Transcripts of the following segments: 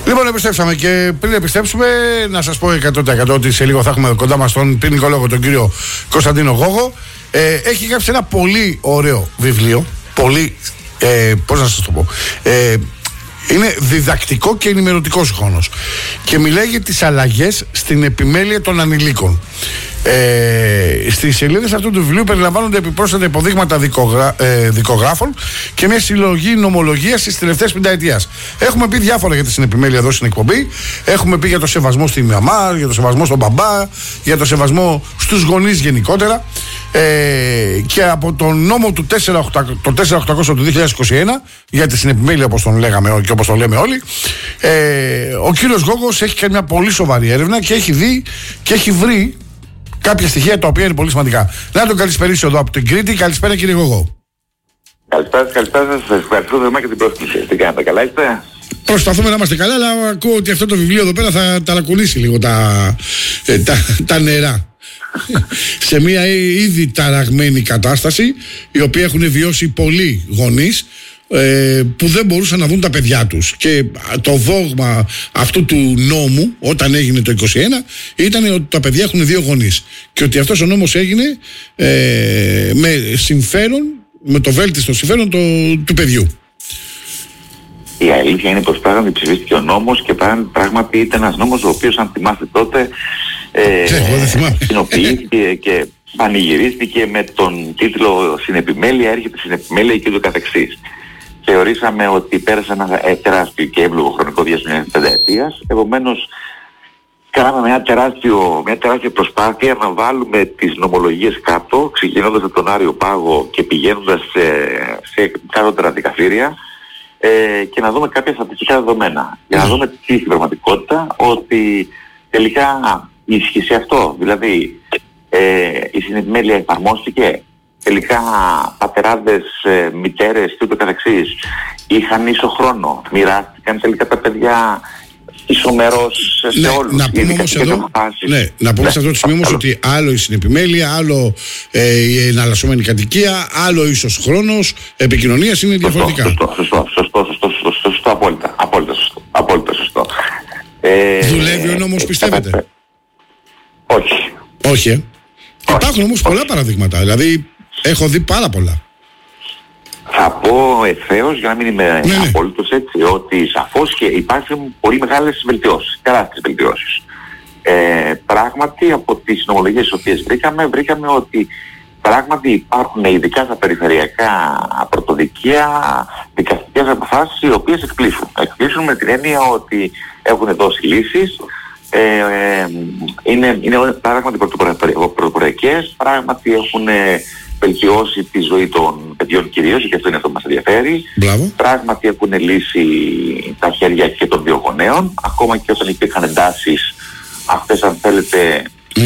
Λοιπόν, επιστρέψαμε και πριν επιστρέψουμε, να σας πω 100% ότι σε λίγο θα έχουμε κοντά μας τον ποινικολόγο, τον κύριο Κωνσταντίνο Γόγο. Έχει γράψει ένα πολύ ωραίο βιβλίο. Πολύ. Πώς να σας το πω. Είναι διδακτικό και ενημερωτικό χρόνος. Και μιλάει για τις αλλαγές στην επιμέλεια των ανηλίκων. Στις σελίδες αυτού του βιβλίου περιλαμβάνονται επιπρόσθετα υποδείγματα δικογράφων και μια συλλογή νομολογίας της τελευταίας πενταετίας. Έχουμε πει διάφορα για τη συνεπιμέλεια εδώ στην εκπομπή. Έχουμε πει για το σεβασμό στη μαμά, για το σεβασμό στον μπαμπά, για το σεβασμό στους γονείς γενικότερα. Και από τον νόμο του 4800 του 2021 για τη συνεπιμέλεια, όπως τον λέγαμε και όπως τον λέμε όλοι, ο κύριος Γόγος έχει κάνει μια πολύ σοβαρή έρευνα και έχει δει και έχει βρει κάποια στοιχεία τα οποία είναι πολύ σημαντικά. Να τον καλησπερίσω εδώ από την Κρήτη. Καλησπέρα, κύριε Γόγο. Καλησπέρα σας. Ευχαριστώ θερμά για την πρόσκληση. Τι κάνετε, καλά είστε? Προσπαθούμε να είμαστε καλά, αλλά ακούω ότι αυτό το βιβλίο εδώ πέρα θα ταρακουνήσει λίγο τα νερά. Σε μια ήδη ταραγμένη κατάσταση, η οποία έχουν βιώσει πολλοί γονείς που δεν μπορούσαν να δουν τα παιδιά τους. Και το δόγμα αυτού του νόμου, όταν έγινε το 21, ήταν ότι τα παιδιά έχουν δύο γονείς και ότι αυτός ο νόμος έγινε με συμφέρον, με το βέλτιστο συμφέρον του παιδιού. Η αλήθεια είναι πως πράγματι ψηφίστηκε ο νόμος και πράγματι ήταν ένας νόμος ο οποίος, αν θυμάστε τότε, κοινοποιήθηκε και πανηγυρίστηκε με τον τίτλο «Συνεπιμέλεια, έρχεται συνεπιμέλεια» και ούτω καθεξής. Θεωρήσαμε ότι πέρασε ένα τεράστιο και εύλογο χρονικό διάστημα πενταετίας. Επομένως, κάναμε μια τεράστια προσπάθεια να βάλουμε τις νομολογίες κάτω, ξεκινώντας από τον Άριο Πάγο και πηγαίνοντας σε κάτωτερα δικαστήρια, και να δούμε κάποια στατιστικά δεδομένα. Για να δούμε τι στην πραγματικότητα, ότι τελικά ισχύσε αυτό. Δηλαδή, η συνεπιμέλεια εφαρμόστηκε. Τελικά πατεράδες, μητέρες και ούτω καθεξής είχαν ίσο χρόνο, μοιράστηκαν τελικά τα παιδιά ισομερώς σε όλους. Να πούμε όμως εδώ, να πούμε σε αυτό το σημείο όμως ότι άλλο η συνεπιμέλεια, άλλο η εναλλασσόμενη κατοικία, άλλο ίσως χρόνος επικοινωνίας είναι διαφορετικά. Σωστό, απόλυτα σωστό. Δουλεύει ο νόμος, πιστεύετε? Όχι. Υπάρχουν όμως πολλά παραδείγματα, δηλαδή έχω δει πάρα πολλά. Θα πω ευθέως, για να μην είμαι απόλυτος έτσι, ότι σαφώς και υπάρχουν πολύ μεγάλες βελτιώσεις, τεράστιες βελτιώσεις. Πράγματι, από τις νομολογίες τις οποίες βρήκαμε ότι πράγματι υπάρχουν ειδικά στα περιφερειακά πρωτοδικεία δικαστικές αποφάσεις οι οποίες εκπλήσουν. Εκπλήσουν με την έννοια ότι έχουν δώσει λύσεις. Είναι πράγματι πρωτοποριακές, πράγματι έχουν βελτιώσει τη ζωή των παιδιών κυρίως, και αυτό είναι αυτό που μας ενδιαφέρει. Πράγματι έχουν λύσει τα χέρια και των δύο γονέων, ακόμα και όταν υπήρχαν εντάσεις, αυτές, αν θέλετε,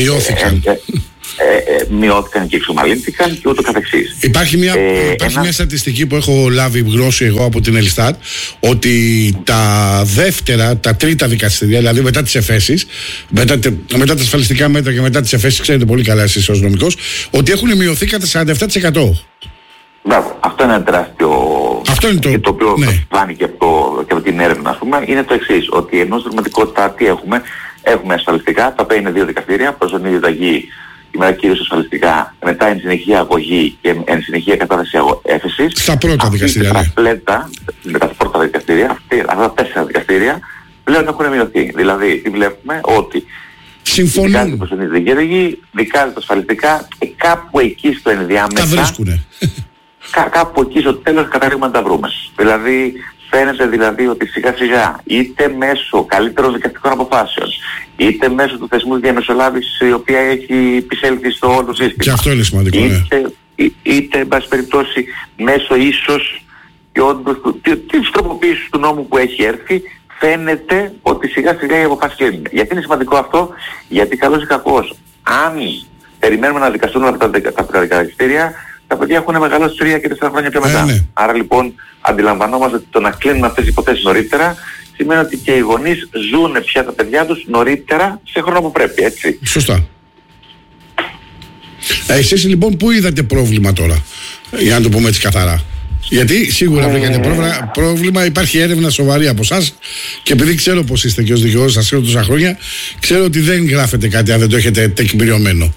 μειώθηκαν και εξομαλύνθηκαν και ούτω καθεξής. Υπάρχει μια στατιστική που έχω λάβει γνώση εγώ από την Ελστάτ, ότι τα τρίτα δικαστήρια, δηλαδή μετά τις εφέσεις, μετά τα ασφαλιστικά μέτρα και μετά τις εφέσεις, ξέρετε πολύ καλά εσείς ως νομικός, ότι έχουν μειωθεί κατά 47%. Μπράβο, αυτό είναι ένα τεράστιο. Αυτό είναι το οποίο φάνηκε από την έρευνα, ας πούμε, είναι το εξής, ότι ενώ στην πραγματικότητα τι έχουμε ασφαλιστικά, τα οποία είναι δύο δικαστήρια, προσωρινή διαταγή, ημέρα κυρίως ασφαλιστικά, μετά εν συνεχεία αγωγή και εν συνεχεία κατάθεση έφεσης. Στα πρώτα δικαστήρια, με τα πρώτα δικαστήρια, αυτά τα 4 δικαστήρια πλέον έχουν μειωθεί. Δηλαδή, τι βλέπουμε, ότι δικάζεται η προσωρινή διαταγή, δικάζεται ασφαλιστικά, κάπου εκεί στο ενδιάμεσα. Τα βρίσκουνε. Κάπου εκεί στο τέλος καταλήγουμε να τα βρούμε. Δηλαδή, φαίνεται δηλαδή ότι σιγά σιγά είτε μέσω καλύτερων δικαστικών αποφάσεων, είτε μέσω του θεσμού διαμεσολάβησης, η οποία έχει επισέλθει στο όλο σύστημα. Και αυτό είναι σημαντικό, είτε εν πάση περιπτώσει μέσω ίσως και όντως της τροποποίησης του νόμου που έχει έρθει, φαίνεται ότι σιγά σιγά οι αποφάσεις γίνονται. Γιατί είναι σημαντικό αυτό? Γιατί καλώς ή κακώς, αν περιμένουμε να δικαστούν από τα δικαστήρια, τα παιδιά έχουν μεγαλώσει 3 και 4 χρόνια πιο μετά. Άρα λοιπόν αντιλαμβανόμαστε ότι το να κλείνουν αυτές τις υποθέσεις νωρίτερα σημαίνει ότι και οι γονείς ζουν πια τα παιδιά τους νωρίτερα σε χρόνο που πρέπει, έτσι. Σωστά. Εσείς λοιπόν πού είδατε πρόβλημα τώρα, για να το πούμε έτσι καθαρά? Γιατί σίγουρα βρήκατε πρόβλημα, υπάρχει έρευνα σοβαρή από εσάς και επειδή ξέρω πως είστε και ως δικηγόρος σας ξέρω τόσα χρόνια, ξέρω ότι δεν γράφετε κάτι αν δεν το έχετε τεκμηριωμένο.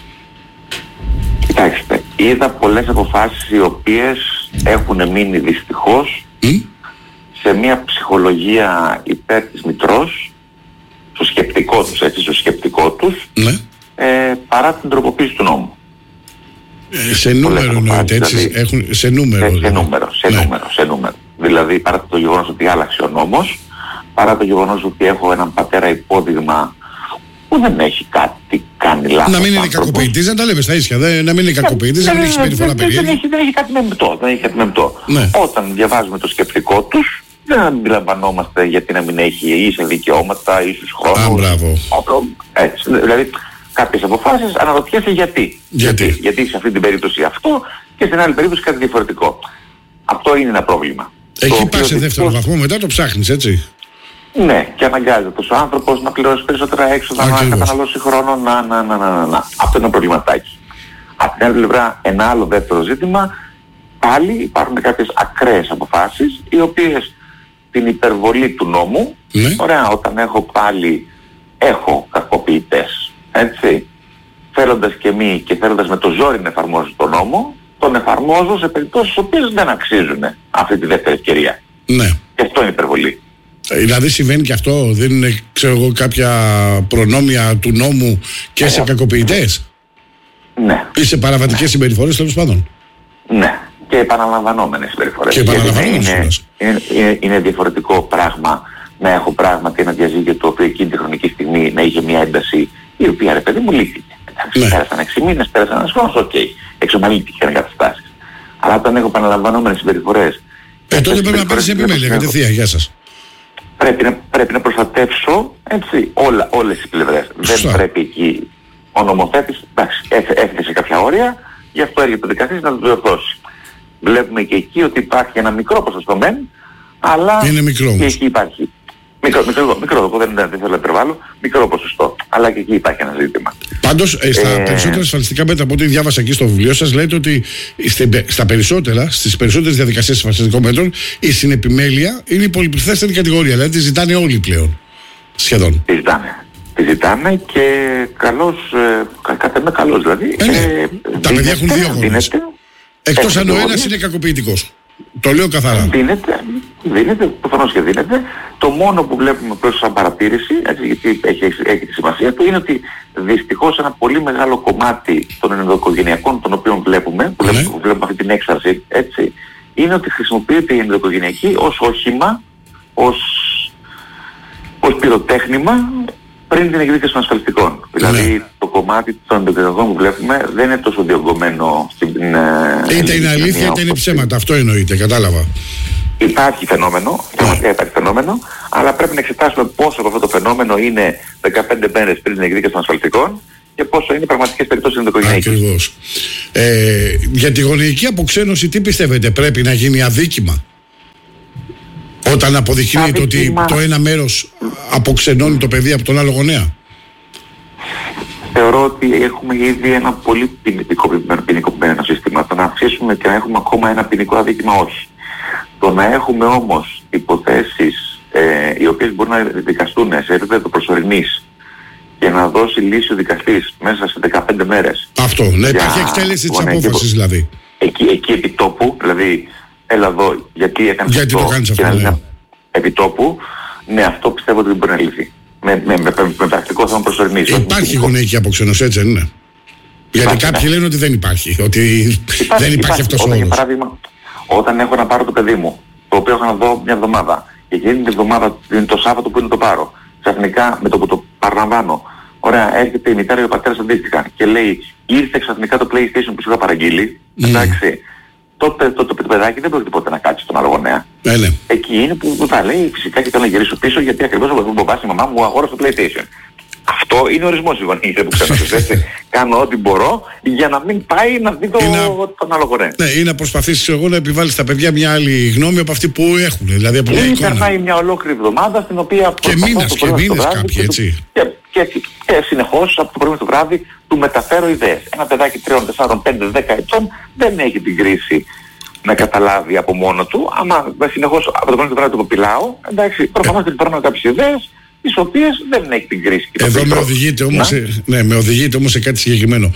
Κοιτάξτε, είδα πολλές αποφάσεις οι οποίες έχουν μείνει δυστυχώς σε μια ψυχολογία υπέρ της μητρός, στο σκεπτικό τους, ναι. Παρά την τροποποίηση του νόμου. Σε νούμερο εννοείται, έτσι, δηλαδή, έχουν, σε νούμερο. Σε νούμερο. Δηλαδή παρά το γεγονός ότι άλλαξε ο νόμος, παρά το γεγονός ότι έχω έναν πατέρα υπόδειγμα που δεν έχει κάτι κάνει λάθος. Να μην είναι κακοποιητής, δεν τα λέμε στα ίσια. Να μην είναι κακοποιητής, δεν έχει συμπεριφορά περίεργη. Δεν έχει κάτι μεμπτό. Ναι. Όταν διαβάζουμε το σκεπτικό τους, δεν αντιλαμβανόμαστε γιατί να μην έχει ίσα δικαιώματα, ίσους χρόνους. Έτσι, δηλαδή κάποιες αποφάσεις αναρωτιέσαι γιατί. Γιατί σε αυτή την περίπτωση αυτό και στην άλλη περίπτωση κάτι διαφορετικό. Αυτό είναι ένα πρόβλημα. Εκεί πας σε δεύτερο βαθμό, μετά το ψάχνεις, έτσι. Ναι, και αναγκάζεται ο άνθρωπος να πληρώσει περισσότερα έξοδα, να καταναλώσει χρόνο, Αυτό είναι ένα προβληματάκι. Από την άλλη πλευρά, ένα άλλο δεύτερο ζήτημα, πάλι υπάρχουν κάποιες ακραίες αποφάσεις, οι οποίες την υπερβολή του νόμου, ωραία, όταν έχω κακοποιητές, έτσι, θέλοντας και μη και θέλοντας με το ζόρι να εφαρμόζω τον νόμο, τον εφαρμόζω σε περιπτώσεις οι οποίες δεν αξίζουν αυτή τη δεύτερη ευκαιρία. Ναι. Και αυτό είναι υπερβολή. Δηλαδή συμβαίνει και αυτό, δεν είναι, ξέρω εγώ, κάποια προνόμια του νόμου και σε κακοποιητές. Ναι. Ή σε παραβατικές συμπεριφορές, τέλος πάντων. Ναι. Και επαναλαμβανόμενες συμπεριφορές. Και επαναλαμβανόμενες. Είναι διαφορετικό πράγμα να έχω πράγματι ένα διαζύγιο το οποίο εκείνη τη χρονική στιγμή να είχε μια ένταση η οποία, ρε παιδί μου, λύθηκε. Ναι. Πέρασαν 6 μήνες, πέρασαν ένας χρόνος, εξομαλύτηκαν καταστάσεις. Αλλά όταν έχω επαναλαμβανόμενες συμπεριφορές. Τότε πρέπει να πάρεις επιμέλεια, κατευθείαν, γεια σας. Πρέπει να προστατεύσω, έτσι, όλες τις πλευρές. Δεν πρέπει εκεί ο νομοθέτης, εντάξει, έθεσε κάποια όρια, γι' αυτό έρχεται το δικαστής να το διορθώσει. Βλέπουμε και εκεί ότι υπάρχει ένα μικρό ποσοστό μεν, αλλά είναι μικρό, και εκεί υπάρχει. Μικρό, δεν θέλω να υπερβάλλω, μικρό ποσοστό. Αλλά και εκεί υπάρχει ένα ζήτημα. Πάντως, στα περισσότερα ασφαλιστικά μέτρα από ό,τι διάβασα εκεί στο βιβλίο σας, λέτε ότι στις περισσότερες διαδικασίες ασφαλιστικών μέτρων η συνεπιμέλεια είναι η πολυπληθέστερη κατηγορία. Δηλαδή τη ζητάνε όλοι πλέον. Σχεδόν. Τη ζητάνε και καλώς δηλαδή. Τα παιδιά έχουν δύο γονείς. Εκτός αν ο ένας είναι κακοποιητικός. Το λέω καθαρά. Δίνεται, προφανώς και δίνεται. Το μόνο που βλέπουμε προς σαν παρατήρηση, έτσι, γιατί έχει τη σημασία του, είναι ότι δυστυχώς ένα πολύ μεγάλο κομμάτι των ενδοοικογενειακών των οποίων βλέπουμε, που βλέπουμε αυτή την έξαρση, έτσι, είναι ότι χρησιμοποιείται η ενδοοικογενειακή ως όχημα, ως πυροτέχνημα πριν την εκδίκαση των ασφαλιστικών. Δηλαδή το κομμάτι των ενδοοικογενειακών που βλέπουμε δεν είναι τόσο διωγγωμένο στην... Είτε είναι αλήθεια είτε είναι ψέματα, αυτό εννοείται, κατάλαβα. Υπάρχει φαινόμενο, υπάρχει φαινόμενο, αλλά πρέπει να εξετάσουμε πόσο από αυτό το φαινόμενο είναι 15 μέρες πριν την εκδίκαση των ασφαλιστικών και πόσο είναι πραγματικές περιπτώσεις ενδοοικογενειακής. Ακριβώς. Για τη γονεϊκή αποξένωση τι πιστεύετε, πρέπει να γίνει αδίκημα? Όταν αποδεικνύεται ότι το ένα μέρος αποξενώνει το παιδί από τον άλλο γονέα. Θεωρώ ότι έχουμε ήδη ένα πολύ ποινικοποιημένο σύστημα. Το να αυξήσουμε και να έχουμε ακόμα ένα ποινικό αδίκημα, όχι. Το να έχουμε όμως υποθέσεις οι οποίες μπορούν να δικαστούν σε επίπεδο προσωρινής και να δώσει λύση ο δικαστής μέσα σε 15 μέρες. Αυτό, να υπάρχει εκτέλεση της απόφασης δηλαδή. Εκεί επί τόπου, δηλαδή έλα εδώ γιατί έκανες αυτό το κάνεις αυτό, και επί τόπου, ναι, αυτό πιστεύω ότι δεν μπορεί να λυθεί. Με πρακτικό θέμα προσωρινής. Υπάρχει γονεϊκή αποξένωση, έτσι δεν είναι? Γιατί κάποιοι λένε ότι δεν υπάρχει, ότι δεν υπάρχει αυτός ο όρος. Για παράδειγμα, όταν έχω να πάρω το παιδί μου, το οποίο έχω να δω μια εβδομάδα, και εκείνη την εβδομάδα, το Σάββατο που είναι το πάρω, ξαφνικά με το που το παραλαμβάνω, ωραία, έρχεται η μητέρα ή ο πατέρας αντίστοιχα και λέει ήρθε ξαφνικά το PlayStation που σου είχα παραγγείλει, εντάξει, τότε το παιδάκι δεν πρόκειται ποτέ να κάτσει στον άλλο γονέα. Εκεί είναι που θα λέει φυσικά και θέλω να γυρίσω πίσω γιατί ακριβώς ο μπαμπάς η μαμά μου αγόρασε το PlayStation. Αυτό είναι ορισμός της γονεϊκής αποξένωσης, έτσι. Κάνω ό,τι μπορώ για να μην πάει να δει τον άλλο γονέα. Ναι, ή να προσπαθήσεις εγώ να επιβάλλεις στα παιδιά μια άλλη γνώμη από αυτή που έχουν. Δηλαδή από μια εικόνα. Περνάει μια ολόκληρη εβδομάδα στην οποία... Και μήνες κάποιοι, έτσι. Και συνεχώς από το πρωί στο βράδυ του μεταφέρω ιδέες. Ένα παιδάκι 3, 4, 5, 10 ετών δεν έχει την κρίση να καταλάβει από μόνο του. Άμα συνεχώς από το πρώτο βράδυ του κοπηλάω, εντάξει, προφανώς και παίρνω κάποιες ιδέες, τις οποίες δεν έχει την κρίση. Εδώ με οδηγείτε όμως σε κάτι συγκεκριμένο.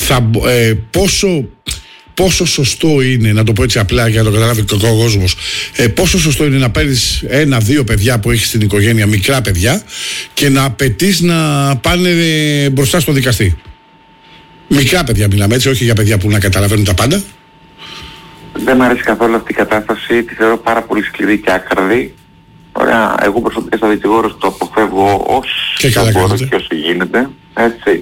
Πόσο σωστό είναι, να το πω έτσι απλά για να το καταλάβει ο κόσμος, πόσο σωστό είναι να παίρνεις 1-2 παιδιά που έχεις στην οικογένεια, μικρά παιδιά, και να απαιτείς να πάνε μπροστά στο δικαστή? Μικρά παιδιά μιλάμε, έτσι, όχι για παιδιά που να καταλαβαίνουν τα πάντα. Δεν μου αρέσει καθόλου αυτή η κατάσταση, τη θεωρώ πάρα πολύ σκληρή και άκαρδη. Ωραία, εγώ προσωπικά σαν δικηγόρος το αποφεύγω όσο μπορώ και όσο γίνεται, έτσι.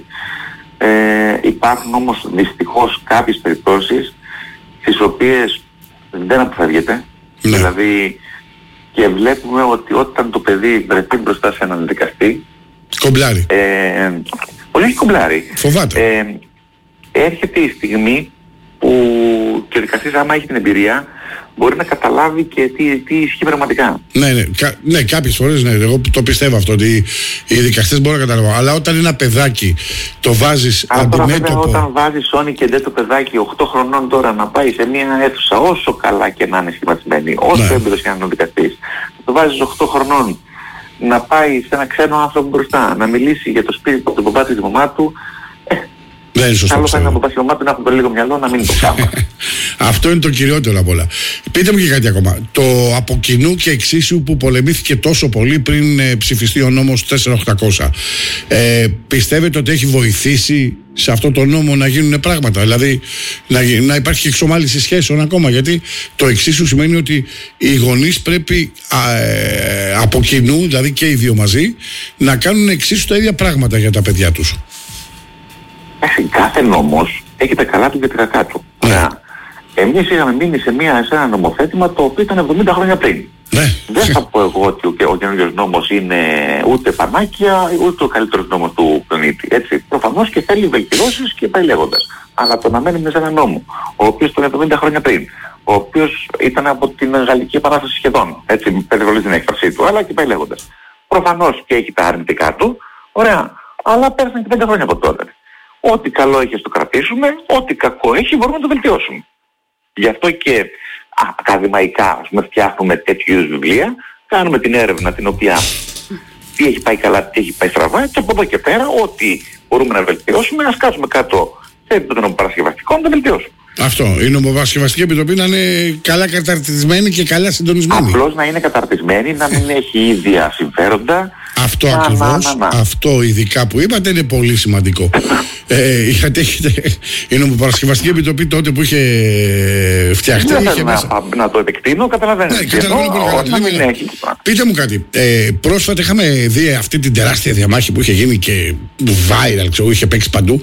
Υπάρχουν όμως δυστυχώς κάποιες περιπτώσεις στις οποίες δεν αποφεύγεται. Ναι. Δηλαδή, και βλέπουμε ότι όταν το παιδί βρεθεί μπροστά σε έναν δικαστή, κομπλάρει. Όχι κομπλάρει. Φοβάται. Έρχεται η στιγμή που και ο δικαστής, άμα έχει την εμπειρία, μπορεί να καταλάβει και τι ισχύει πραγματικά. Ναι, κάποιες φορές ναι, εγώ το πιστεύω αυτό, ότι οι δικαστές μπορούν να καταλάβουν. Αλλά όταν ένα παιδάκι το βάζεις αντιμέτωπο... Όταν βάζεις όνει και ντε το παιδάκι 8 χρονών τώρα να πάει σε μια αίθουσα, όσο καλά και να είναι σχηματισμένη, όσο έμπειρος και να είναι ο δικαστής, το βάζεις 8 χρονών να πάει σε ένα ξένο άνθρωπο μπροστά, να μιλήσει για το σπίτι του, τον παπά του, τη μαμά του. Δεν είναι σωστό. Καλό θα είναι από πασιωμά του να έχουμε το λίγο μυαλό να μην το κάνουμε. Αυτό είναι το κυριότερο απ' όλα. Πείτε μου και κάτι ακόμα. Το από κοινού και εξίσου που πολεμήθηκε τόσο πολύ πριν ψηφιστεί ο νόμος 4800, πιστεύετε ότι έχει βοηθήσει σε αυτό το νόμο να γίνουν πράγματα? Δηλαδή να υπάρχει εξομάλυνση σχέσεων ακόμα? Γιατί το εξίσου σημαίνει ότι οι γονείς πρέπει από κοινού, δηλαδή και οι δύο μαζί, να κάνουν εξίσου τα ίδια πράγματα για τα παιδιά τους. Κάθε νόμος έχει τα καλά του και τα κακά του. Εμείς είχαμε μείνει σε ένα νομοθέτημα το οποίο ήταν 70 χρόνια πριν. Δεν θα πω εγώ ότι ο καινούργιος νόμος είναι ούτε πανάκια, ούτε ο καλύτερος νόμος του πλανήτη. Έτσι, προφανώς και θέλει βελτιώσεις και πάει λέγοντας. Αλλά το να μένουμε σε ένα νόμο, ο οποίος ήταν 70 χρόνια πριν, ο οποίος ήταν από την Γαλλική Επανάσταση σχεδόν, έτσι, περιβολή την έκφρασή του, αλλά και πάει λέγοντας. Προφανώς και έχει τα αρνητικά του, ωραία, αλλά πέρασαν και 5 χρόνια από τότε. Ό,τι καλό έχει το κρατήσουμε, ό,τι κακό έχει μπορούμε να το βελτιώσουμε. Γι' αυτό και ακαδημαϊκά, ας πούμε, φτιάχνουμε τέτοιου είδους βιβλία, κάνουμε την έρευνα την οποία τι έχει πάει καλά, τι έχει πάει στραβά, και από εδώ και πέρα ό,τι μπορούμε να βελτιώσουμε, ας κάτσουμε κάτω σε επίπεδο νομοπαρασκευαστικών να το βελτιώσουμε. Αυτό, η νομοπαρασκευαστική επιτροπή να είναι καλά καταρτισμένη και καλά συντονισμένη. Απλώς να είναι καταρτισμένη, να μην έχει ίδια συμφέροντα. Αυτό ακριβώς, αυτό ειδικά που είπατε είναι πολύ σημαντικό. Η νομοπαρασκευαστική επιτροπή τότε που είχε φτιαχτεί. Δεν θέλω να το επεκτείνω, καταλαβαίνετε. Πείτε μου κάτι. Πρόσφατα είχαμε δει αυτή την τεράστια διαμάχη που είχε γίνει και viral, ξέρω, είχε παίξει παντού,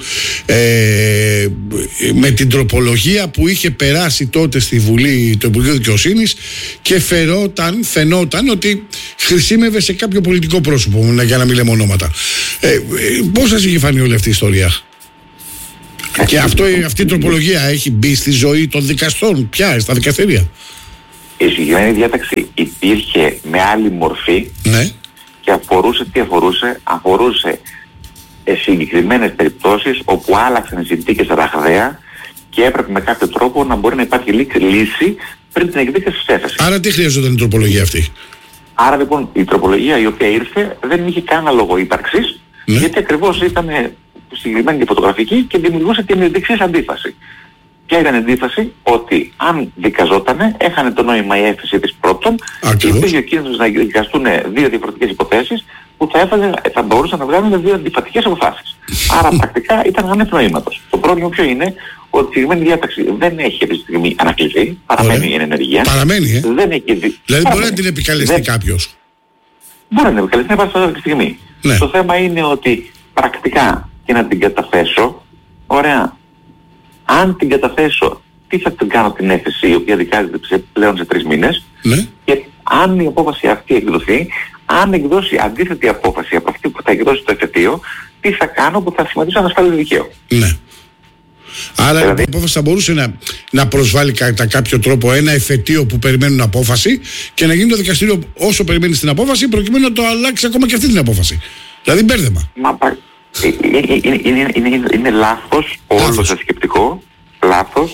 με την τροπολογία που είχε περάσει τότε στη Βουλή του Υπουργείου Δικαιοσύνης και φαινόταν ότι χρησιμεύε σε κάποιο πολιτικό πρόσωπο, για να μην λέμε ονόματα. Πώς σας είχε φανεί όλη αυτή η ιστορία? Και αυτή η τροπολογία έχει μπει στη ζωή των δικαστών πια, στα δικαστήρια? Η συγκεκριμένη διάταξη υπήρχε με άλλη μορφή, ναι, και αφορούσε συγκεκριμένες περιπτώσεις όπου άλλαξαν οι συνθήκες ραγδαία και έπρεπε με κάποιο τρόπο να μπορεί να υπάρχει λύση πριν την εκδίκαση της έφεσης. Άρα τι χρειαζόταν η τροπολογία αυτή? Άρα λοιπόν η τροπολογία η οποία ήρθε δεν είχε κανένα λόγο ύπαρξης, ναι, γιατί ακριβώς ήταν συγκεκριμένη και φωτογραφική και δημιουργούσε την εξής αντίφαση. Ποια ήταν η αντίφαση? Ότι αν δικαζότανε, έχανε το νόημα η έφεση της πρώτον, και υπήρχε ο κίνδυνος να δικαστούν δύο διαφορετικές υποθέσεις που θα μπορούσαν να βγάλουν δύο αντιφατικές αποφάσεις. Άρα πρακτικά ήταν άνευ νοήματος. Το πρόβλημα ποιο είναι? Ότι η συγκεκριμένη διάταξη δεν έχει αυτή τη στιγμή ανακληθεί, παραμένει εν ενεργεία. Παραμένει, δεν έχει... Δηλαδή μπορεί να την επικαλεστεί κάποιος. Μπορεί να την επικαλεστεί αυτή τη στιγμή. Ναι. Το θέμα είναι ότι πρακτικά και να την καταθέσω, ωραία, αν την καταθέσω, τι θα την κάνω την έφεση, η οποία δικάζεται πλέον σε 3 μήνες, ναι, και αν η απόφαση αυτή εκδοθεί, αν εκδώσει αντίθετη απόφαση από αυτή που θα εκδώσει το εφετείο, τι θα κάνω που θα σχηματίσω ανασφάλεια δικαίου. Ναι. Άρα δηλαδή, η απόφαση θα μπορούσε να προσβάλλει κατά κάποιο τρόπο ένα εφετείο που περιμένουν απόφαση και να γίνει το δικαστήριο όσο περιμένει την απόφαση, προκειμένου να το αλλάξει ακόμα και αυτή την απόφαση. Δηλαδή μπέρδεμα. Είναι λάθος όλο το σκεπτικό, λάθος,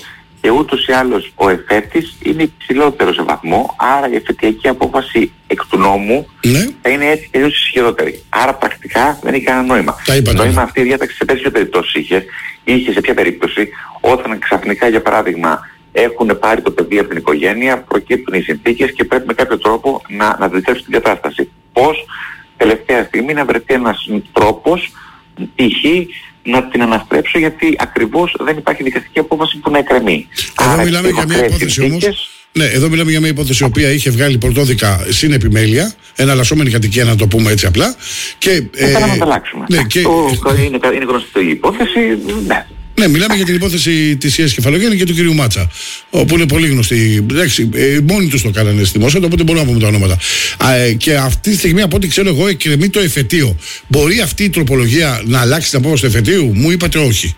και ούτως ή άλλως ο εφέτης είναι υψηλότερο σε βαθμό, άρα η εφετειακή απόφαση εκ του νόμου θα είναι έτσι και αλλιώς ισχυρότερη. Άρα πρακτικά δεν έχει κανένα νόημα. Νόημα αυτή η διάταξη σε τέτοιες περιπτώσεις είχε σε ποια περίπτωση, όταν ξαφνικά για παράδειγμα έχουν πάρει το παιδί από την οικογένεια, προκύπτουν οι συνθήκες και πρέπει με κάποιο τρόπο να αντιτρέψουν την κατάσταση. Πώς τελευταία στιγμή να βρεθεί ένας τρόπος, π.χ. να την αναστρέψω, γιατί ακριβώς δεν υπάρχει δικαστική απόφαση που να εκκρεμεί. Εδώ μιλάμε για μια υπόθεση όμως. Ναι, εδώ μιλάμε για μια υπόθεση η οποία είχε βγάλει πρωτόδικα στην επιμέλεια, εναλλασσόμενη κατοικία, να το πούμε έτσι απλά. Και θέλαμε να τα αλλάξουμε. Ναι, είναι γνωστή η υπόθεση. Ναι. Ναι, μιλάμε για την υπόθεση της Ιέας Κεφαλογέννη και του κυρίου Μάτσα, όπου είναι πολύ γνωστή. Εντάξει, μόνοι τους το κάνανε στη δημόσια, οπότε μπορούμε να πούμε τα ονόματα. Και αυτή τη στιγμή, από ό,τι ξέρω εγώ, εκκρεμεί το εφετείο. Μπορεί αυτή η τροπολογία να αλλάξει την απόφαση του εφετείου? Μου είπατε όχι.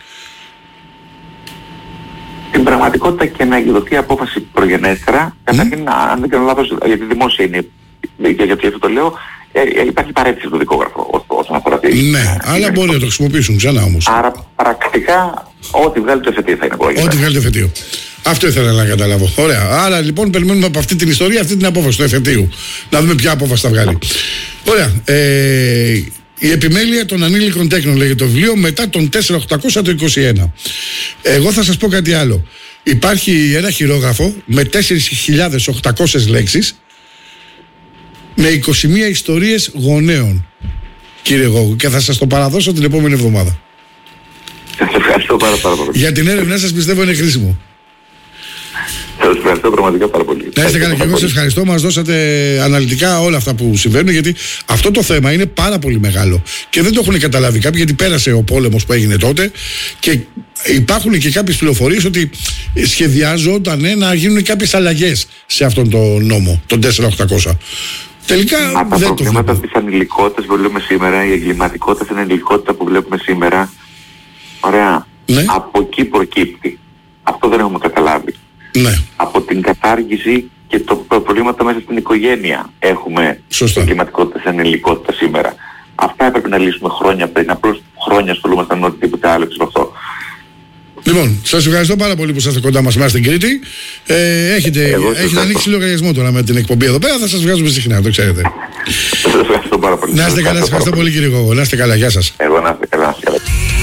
Στην πραγματικότητα και να εκδοθεί απόφαση προγενέστερα, καταρχήν, αν δεν κάνω λάθος, γιατί δημόσια είναι, γιατί αυτό το λέω, υπάρχει παρέτηση στο δικόγραφο όσον αφορά τη... Ναι, αλλά μπορεί να το χρησιμοποιήσουν ξανά όμως. Άρα πρακτικά ό,τι βγάλει το εφετείο θα είναι πρόγευμα. Ό,τι βγάλει το εφετείο. Αυτό ήθελα να καταλάβω. Ωραία. Άρα λοιπόν περιμένουμε από αυτή την ιστορία αυτή την απόφαση του εφετείου. Να δούμε ποια απόφαση θα βγάλει. Ωραία. Η επιμέλεια των ανήλικων τέκνων λέγεται το βιβλίο, μετά τον 4800 το 21. Εγώ θα σας πω κάτι άλλο. Υπάρχει ένα χειρόγραφο με 4.800 λέξεις, με 21 ιστορίες γονέων, κύριε Γόγου, και θα σας το παραδώσω την επόμενη εβδομάδα. Σας ευχαριστώ πάρα πολύ. Για την έρευνά σας πιστεύω είναι χρήσιμο. Σας ευχαριστώ πραγματικά πάρα πολύ. Να είστε καλά, και εγώ σας ευχαριστώ. Μας δώσατε αναλυτικά όλα αυτά που συμβαίνουν, γιατί αυτό το θέμα είναι πάρα πολύ μεγάλο και δεν το έχουν καταλάβει κάποιοι, γιατί πέρασε ο πόλεμος που έγινε τότε και υπάρχουν και κάποιες πληροφορίες ότι σχεδιάζονταν να γίνουν κάποιες αλλαγές σε αυτόν τον νόμο, τον 4800. Τελικά τα προβλήματα της ανηλικότητας που βλέπουμε σήμερα, η εγκληματικότητα στην ανηλικότητα που βλέπουμε σήμερα, ωραία, ναι, από εκεί προκύπτει. Αυτό δεν έχουμε καταλάβει. Ναι. Από την κατάργηση και τα προβλήματα μέσα στην οικογένεια έχουμε εγκληματικότητα στην ανηλικότητα σήμερα. Αυτά έπρεπε να λύσουμε χρόνια πριν. Απλώς χρόνια ασχολούμασταν με οτιδήποτε άλλο από αυτό. Λοιπόν, σας ευχαριστώ πάρα πολύ που είσαστε κοντά μας στην Κρήτη. Έχετε ανοίξει λογαριασμό τώρα με την εκπομπή εδώ πέρα. Θα σας βγάζουμε συχνά, το ξέρετε. Σας ευχαριστώ πάρα πολύ. Να είστε καλά, σας ευχαριστώ πολύ κύριε Γόγο. Να είστε καλά, γεια σας. Εγώ να είστε καλά, να είστε καλά.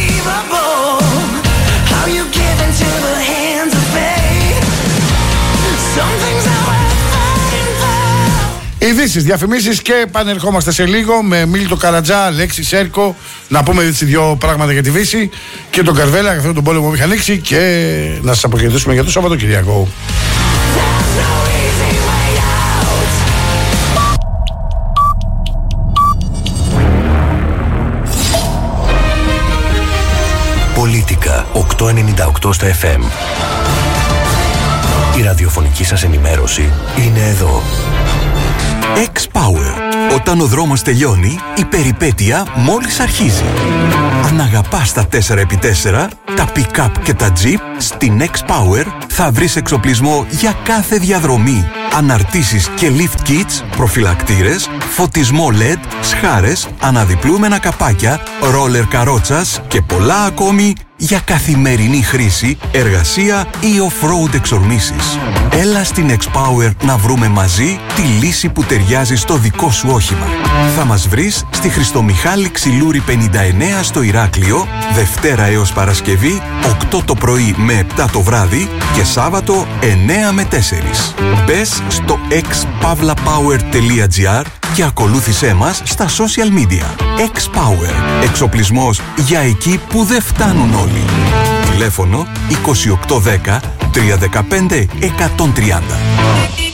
Ειδήσεις, διαφημίσεις και επανερχόμαστε σε λίγο με Μίλτο Καρατζά, Λέξη Σέρκο. Να πούμε έτσι δύο πράγματα για τη Δύση και τον Καρβέλα, για αυτόν τον πόλεμο που είχα ανοίξει, και να σας αποχαιρετήσουμε για το Σαββατοκυριακό. Πολίτικα 898 στα FM. Η ραδιοφωνική σας ενημέρωση είναι εδώ. X-Power. Όταν ο δρόμος τελειώνει, η περιπέτεια μόλις αρχίζει. Αν αγαπάς τα 4x4, τα pick-up και τα jeep, στην X-Power θα βρεις εξοπλισμό για κάθε διαδρομή. Αναρτήσεις και lift kits, προφυλακτήρες, φωτισμό LED, σχάρες, αναδιπλούμενα καπάκια, ρόλερ καρότσας και πολλά ακόμη για καθημερινή χρήση, εργασία ή off-road εξορμήσεις. Έλα στην X-Power να βρούμε μαζί τη λύση που ταιριάζει στο δικό σου όχημα. Θα μας βρεις στη Χριστομιχάλη Ξυλούρη 59 στο Ηράκλειο, Δευτέρα έως Παρασκευή, 8 το πρωί με 7 το βράδυ και Σάββατο 9 με 4. Μπες στο xpavlapower.gr και ακολούθησέ μας στα social media. X-Power. Εξοπλισμός για εκεί που δεν φτάνουν όλοι. Τηλέφωνο 2810 315 130.